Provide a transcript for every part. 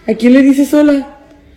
¿A quién le dices hola?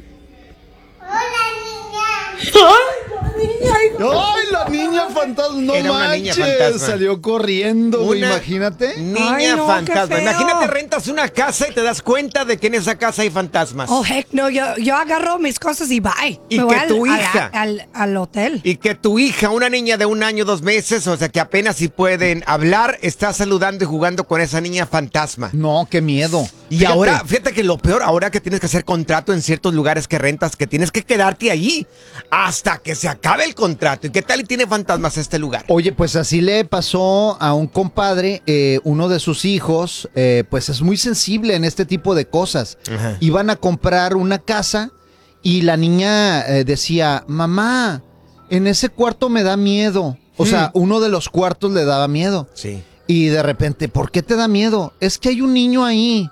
¡Ay, la niña fantasma! No Era una manches, niña fantasma. salió corriendo, güey, imagínate. Niña Ay, no, fantasma. qué feo. Imagínate, rentas una casa y te das cuenta de que en esa casa hay fantasmas. Oh, heck no, yo agarro mis cosas y bye. Y Me voy que tu a la- hija- al hotel. Y que tu hija, una niña de 1 año, 2 meses, o sea que apenas si pueden hablar, está saludando y jugando con esa niña fantasma. No, qué miedo. Y ahora, fíjate que lo peor, ahora que tienes que hacer contrato en ciertos lugares que rentas, que tienes que quedarte allí hasta que se acabe el contrato. ¿Y qué tal y tiene fantasmas este lugar? Oye, pues así le pasó a un compadre, uno de sus hijos, pues es muy sensible en este tipo de cosas. Ajá. Iban a comprar una casa y la niña decía, mamá, en ese cuarto me da miedo. O sea, uno de los cuartos le daba miedo. Sí. Y de repente, ¿por qué te da miedo? Es que hay un niño ahí.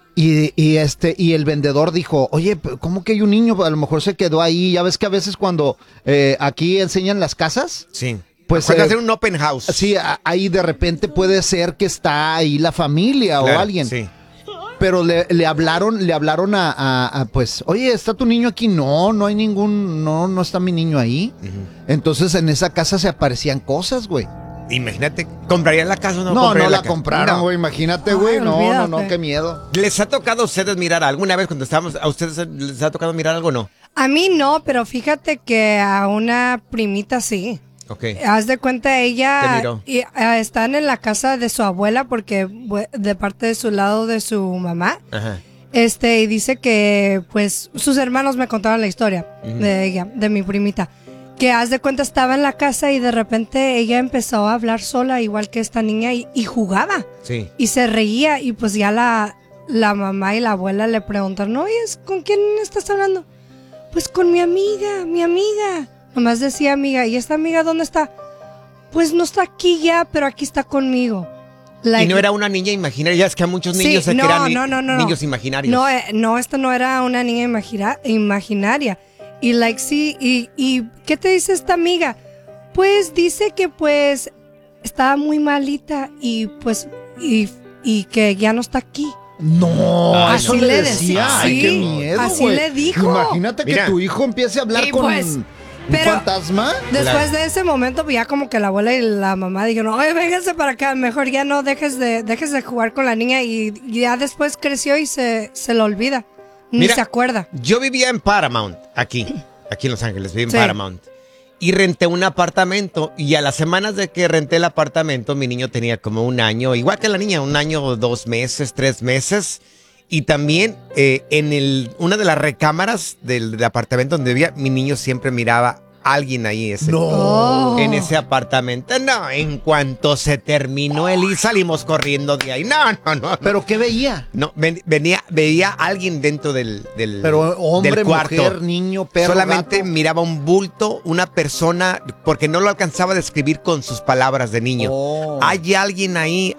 Y el vendedor dijo, oye, ¿cómo que hay un niño? A lo mejor se quedó ahí. Ya ves que a veces cuando aquí enseñan las casas, Sí. pues Cuando hacen un open house. sí, ahí de repente puede ser que está ahí la familia Claro, o alguien. Sí. Pero le hablaron pues, oye, ¿está tu niño aquí? No hay ningún, no está mi niño ahí. Entonces en esa casa se aparecían cosas, güey. Imagínate, ¿comprarían la casa o no? No comprarían la casa? compraron, No. güey, imagínate, Ay, güey. No, olvídate. qué miedo. ¿Les ha tocado a ustedes mirar alguna vez cuando estábamos, a ustedes les ha tocado mirar algo o no? A mí no, pero fíjate que a una primita sí. Ok. Haz de cuenta, ¿Qué ella miró? están en la casa de su abuela porque de parte de su lado de su mamá. Ajá. Y dice que, pues, sus hermanos me contaron la historia de ella, de mi primita. Que haz de cuenta estaba en la casa y de repente ella empezó a hablar sola, igual que esta niña, y jugaba. Sí. Y se reía y pues ya la mamá y la abuela le preguntaron, oye, ¿con quién estás hablando? Pues con mi amiga. Nomás decía amiga, ¿y esta amiga dónde está? Pues no está aquí ya, pero aquí está conmigo. Y no era una niña imaginaria, ya es que a muchos niños se crean no. niños imaginarios. No, esta no era una niña imaginaria. Y sí, y ¿qué te dice esta amiga? Pues dice que pues estaba muy malita y pues y que ya no está aquí. No, Ay, eso así le le decía. decía, Ay, sí, qué miedo, así güey. le dijo. Imagínate Mira. que tu hijo empiece a hablar Y con pues, un pero- fantasma. Después de ese momento, pues ya como que la abuela y la mamá dijeron, oye, vénganse para acá, mejor ya no dejes de jugar con la niña, y ya después creció y se lo olvida, ni Mira, se acuerda. Yo vivía en Paramount, aquí en Los Ángeles, viví en Sí. Paramount. Y renté un apartamento y a las semanas de que renté el apartamento, mi niño tenía como 1 año, igual que la niña, 1 año, 2 meses, 3 meses. Y también en una de las recámaras del apartamento donde vivía, mi niño siempre miraba a alguien ahí Oh. en ese apartamento. No, en cuanto se terminó y salimos corriendo de ahí. No. ¿Pero qué veía? No, veía a alguien dentro del Pero hombre, del cuarto. mujer, niño, perro, Solamente gato. miraba un bulto, una persona, porque no lo alcanzaba a describir con sus palabras de niño. Oh. Hay alguien ahí,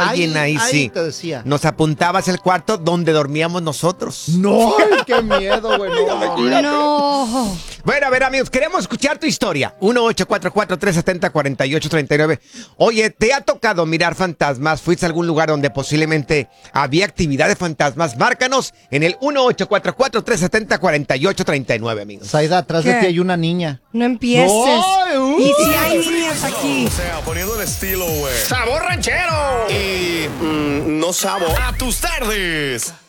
sí. te decía. Nos apuntaba hacia el cuarto donde dormíamos nosotros. No, ay, qué miedo, güey. No. No. Bueno, a ver, amigos, queremos escuchar tu historia. 1-844-370-4839. Oye, ¿te ha tocado mirar fantasmas? ¿Fuiste a algún lugar donde posiblemente había actividad de fantasmas? Márcanos en el 1-844-370-4839, amigos. Saida, atrás de ¿Qué? ti hay una niña. No empieces. Ay, Y si hay niñas aquí. O sea, poniendo el estilo, güey. ¡Sabor ranchero! Y no sabo. A tus tardes.